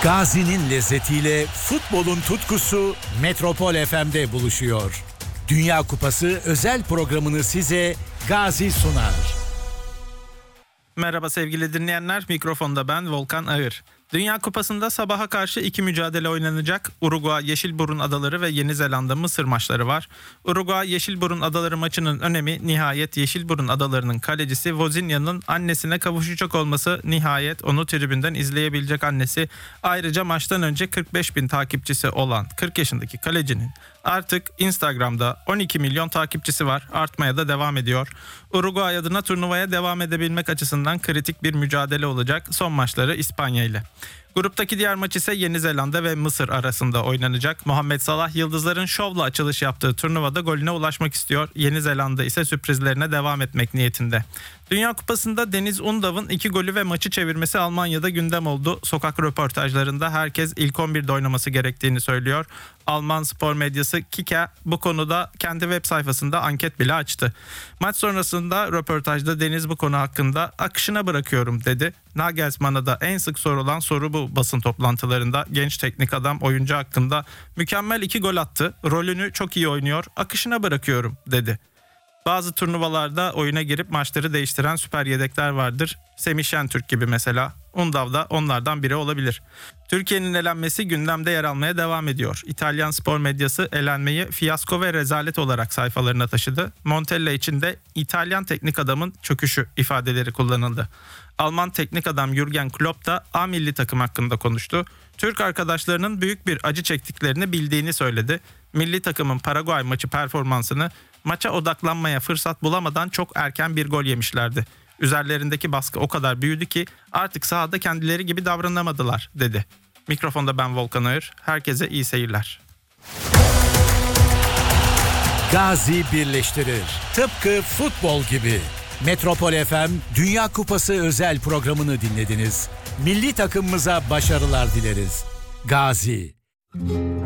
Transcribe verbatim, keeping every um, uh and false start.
Gazi'nin lezzetiyle futbolun tutkusu Metropol F M'de buluşuyor. Dünya Kupası özel programını size Gazi sunar. Merhaba sevgili dinleyenler, mikrofonda ben Volkan Ağır. Dünya Kupası'nda sabaha karşı iki mücadele oynanacak. Uruguay, Yeşilburun Adaları ve Yeni Zelanda Mısır maçları var. Uruguay, Yeşilburun Adaları maçının önemi nihayet Yeşilburun Adaları'nın kalecisi Vozinha'nın annesine kavuşacak olması, nihayet onu tribünden izleyebilecek annesi. Ayrıca maçtan önce kırk beş bin takipçisi olan kırk yaşındaki kalecinin artık Instagram'da on iki milyon takipçisi var. Artmaya da devam ediyor. Uruguay adına turnuvaya devam edebilmek açısından kritik bir mücadele olacak. Son maçları İspanya ile. Gruptaki diğer maç ise Yeni Zelanda ve Mısır arasında oynanacak. Muhammed Salah yıldızların şovla açılış yaptığı turnuvada golüne ulaşmak istiyor. Yeni Zelanda ise sürprizlerine devam etmek niyetinde. Dünya Kupası'nda Deniz Undav'ın iki golü ve maçı çevirmesi Almanya'da gündem oldu. Sokak röportajlarında herkes ilk on birde oynaması gerektiğini söylüyor. Alman spor medyası Kicker bu konuda kendi web sayfasında anket bile açtı. Maç sonrasında röportajda Deniz bu konu hakkında akışına bırakıyorum dedi. Nagelsmann'a da en sık sorulan soru bu basın toplantılarında. Genç teknik adam oyuncu hakkında mükemmel iki gol attı, rolünü çok iyi oynuyor, akışına bırakıyorum dedi. Bazı turnuvalarda oyuna girip maçları değiştiren süper yedekler vardır. Semih Şentürk gibi mesela. Undav da onlardan biri olabilir. Türkiye'nin elenmesi gündemde yer almaya devam ediyor. İtalyan spor medyası elenmeyi fiyasko ve rezalet olarak sayfalarına taşıdı. Montella için de İtalyan teknik adamın çöküşü ifadeleri kullanıldı. Alman teknik adam Jürgen Klopp da A milli takım hakkında konuştu. Türk arkadaşlarının büyük bir acı çektiklerini bildiğini söyledi. Milli takımın Paraguay maçı performansını maça odaklanmaya fırsat bulamadan çok erken bir gol yemişlerdi. Üzerlerindeki baskı o kadar büyüdü ki artık sahada kendileri gibi davranamadılar dedi. Mikrofonda ben Volkan Ağır. Herkese iyi seyirler. Gazi birleştirir. Tıpkı futbol gibi. Metropol F M Dünya Kupası özel programını dinlediniz. Milli takımımıza başarılar dileriz. Gazi.